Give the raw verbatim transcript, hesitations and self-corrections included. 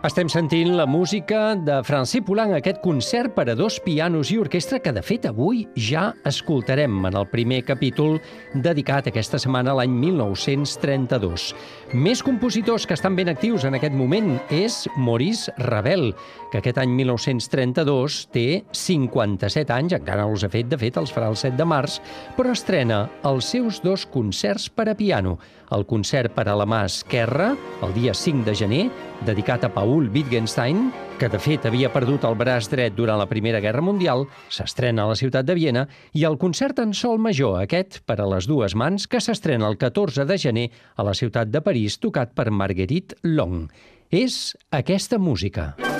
Estem sentint la música de Francis Poulenc, aquest concert per a dos pianos i orquestra que, de fet, avui ja escoltarem en el primer capítol dedicat aquesta setmana a l'any mil nou-cents trenta-dos. Més compositors que estan ben actius en aquest moment és Maurice Ravel, que aquest any mil nou-cents trenta-dos té cinquanta-set anys, encara no els ha fet, de fet els farà el set de març, però estrena els seus dos concerts per a piano. El concert per a la mà esquerra, el dia cinc de gener, dedicat a Paul Wittgenstein, que de fet havia perdut el braç dret durant la Primera Guerra Mundial, s'estrena a la ciutat de Viena, i el concert en sol major, aquest per a les dues mans, que s'estrena el catorze de gener a la ciutat de París, tocat per Marguerite Long. És aquesta música.